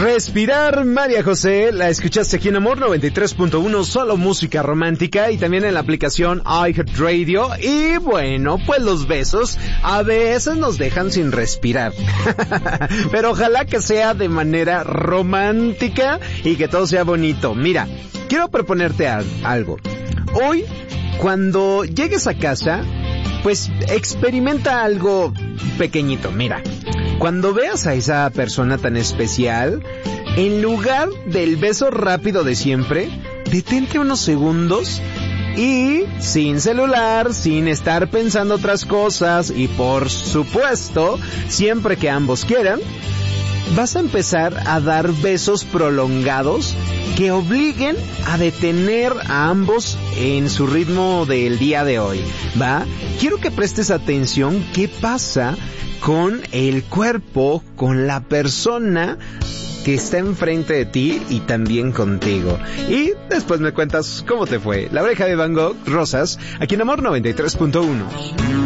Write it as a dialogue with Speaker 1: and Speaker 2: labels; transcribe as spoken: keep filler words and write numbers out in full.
Speaker 1: Respirar, María José, la escuchaste aquí en Amor noventa y tres punto uno, solo música romántica, y también en la aplicación iHeartRadio. Y bueno, pues los besos a veces nos dejan sin respirar. Pero ojalá que sea de manera romántica y que todo sea bonito. Mira, quiero proponerte algo. Hoy, cuando llegues a casa, pues experimenta algo pequeñito. Mira, cuando veas a esa persona tan especial, en lugar del beso rápido de siempre, detente unos segundos y, sin celular, sin estar pensando otras cosas, y por supuesto, siempre que ambos quieran, vas a empezar a dar besos prolongados que obliguen a detener a ambos en su ritmo del día de hoy, ¿va? Quiero que prestes atención qué pasa con el cuerpo, con la persona que está enfrente de ti y también contigo. Y después me cuentas cómo te fue. La Oreja de Van Gogh, Rosas, aquí en Amor noventa y tres punto uno.